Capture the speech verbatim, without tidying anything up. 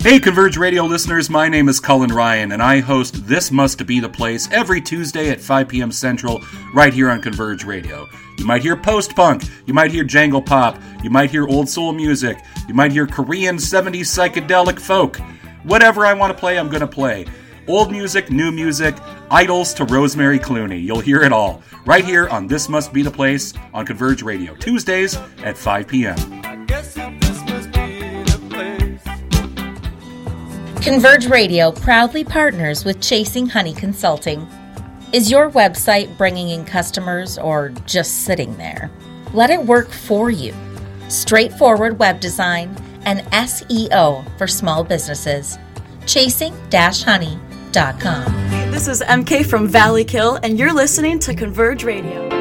Hey, Converge Radio listeners, my name is Cullen Ryan, and I host This Must Be the Place every Tuesday at five p.m. Central, right here on Converge Radio. You might hear post-punk, you might hear jangle pop, you might hear old soul music, you might hear Korean seventies psychedelic folk. Whatever I want to play, I'm going to play. Old music, new music, idols to Rosemary Clooney. You'll hear it all, right here on This Must Be the Place on Converge Radio, Tuesdays at five p.m. Converge Radio proudly partners with Chasing Honey Consulting. Is your website bringing in customers or just sitting there? Let it work for you. Straightforward web design and S E O for small businesses. chasing dash honey dot com. This is M K from Valley Kill, and you're listening to Converge Radio.